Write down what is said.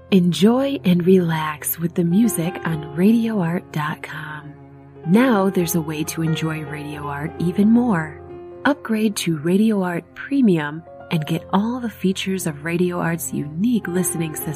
Enjoy and relax with the music on RadioArt.com. Now there's a way to enjoy Radio Art even more. Upgrade to Radio Art Premium and get all the features of Radio Art's unique listening system.